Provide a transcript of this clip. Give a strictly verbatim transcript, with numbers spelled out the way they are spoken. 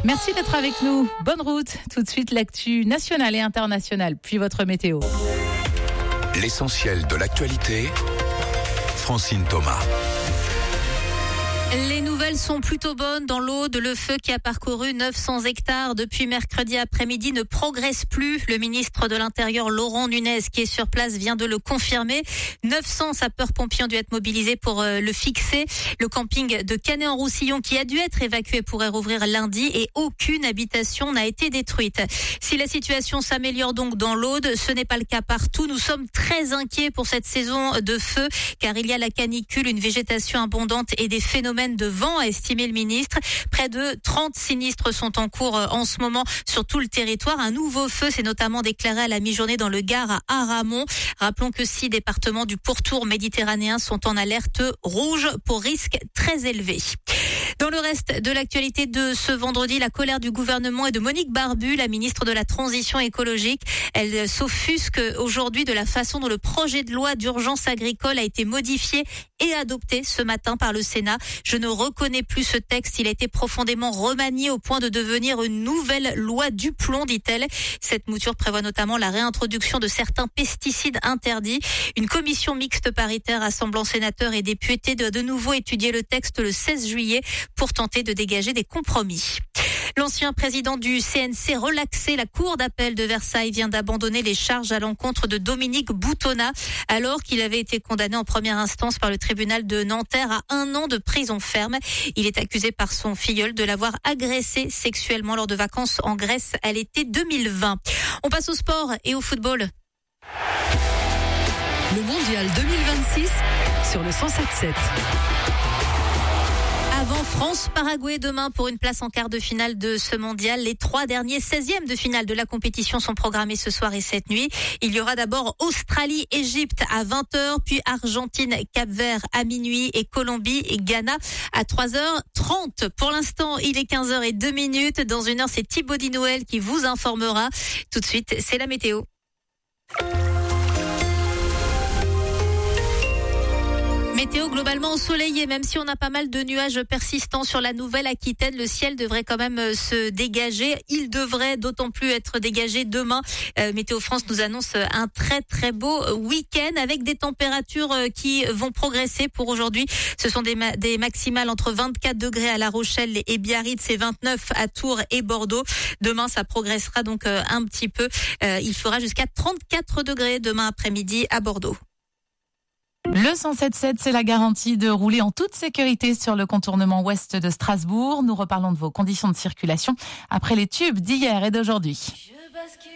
Merci d'être avec nous. Bonne route. Tout de suite, l'actu nationale et internationale, puis votre météo. L'essentiel de l'actualité, Francine Thomas. Les nouvelles sont plutôt bonnes dans l'Aude. Le feu qui a parcouru neuf cents hectares depuis mercredi après-midi ne progresse plus. Le ministre de l'Intérieur, Laurent Nunez, qui est sur place, vient de le confirmer. neuf cents sapeurs-pompiers ont dû être mobilisés pour le fixer. Le camping de Canet-en-Roussillon, qui a dû être évacué, pourrait rouvrir lundi et aucune habitation n'a été détruite. Si la situation s'améliore donc dans l'Aude, ce n'est pas le cas partout. Nous sommes très inquiets pour cette saison de feu, car il y a la canicule, une végétation abondante et des phénomènes de vent, a estimé le ministre. Près de trente sinistres sont en cours en ce moment sur tout le territoire. Un nouveau feu s'est notamment déclaré à la mi-journée dans le Gard à Aramon. Rappelons que six départements du pourtour méditerranéen sont en alerte rouge pour risque très élevé. Dans le reste de l'actualité de ce vendredi, la colère du gouvernement et de Monique Barbu, la ministre de la Transition écologique. Elle s'offusque aujourd'hui de la façon dont le projet de loi d'urgence agricole a été modifié et adopté ce matin par le Sénat. Je ne reconnais plus ce texte. Il a été profondément remanié au point de devenir une nouvelle loi du plomb, dit-elle. Cette mouture prévoit notamment la réintroduction de certains pesticides interdits. Une commission mixte paritaire rassemblant sénateurs et députés doit de nouveau étudier le texte le seize juillet pour tenter de dégager des compromis. L'ancien président du C N C relaxé, la cour d'appel de Versailles vient d'abandonner les charges à l'encontre de Dominique Boutonnat, alors qu'il avait été condamné en première instance par le tribunal de Nanterre à un an de prison ferme. Il est accusé par son filleul de l'avoir agressé sexuellement lors de vacances en Grèce à l'été deux mille vingt. On passe au sport et au football. Le mondial deux mille vingt-six sur le cent sept sept. Avant France-Paraguay demain pour une place en quart de finale de ce mondial. Les trois derniers seizièmes de finale de la compétition sont programmés ce soir et cette nuit. Il y aura d'abord Australie-Égypte à vingt heures, puis Argentine-Cap-Vert à minuit et Colombie-Ghana à trois heures trente. Pour l'instant, il est quinze heures zéro deux minutes. Dans une heure, c'est Thibaut Di-Noël qui vous informera. Tout de suite, c'est la météo. Météo globalement ensoleillée, même si on a pas mal de nuages persistants sur la Nouvelle-Aquitaine, le ciel devrait quand même se dégager. Il devrait d'autant plus être dégagé demain. Euh, Météo France nous annonce un très très beau week-end avec des températures qui vont progresser pour aujourd'hui. Ce sont des, ma- des maximales entre vingt-quatre degrés à La Rochelle et Biarritz et vingt-neuf à Tours et Bordeaux. Demain, ça progressera donc un petit peu. Euh, il fera jusqu'à trente-quatre degrés demain après-midi à Bordeaux. Le cent sept sept, c'est la garantie de rouler en toute sécurité sur le contournement ouest de Strasbourg. Nous reparlons de vos conditions de circulation après les tubes d'hier et d'aujourd'hui.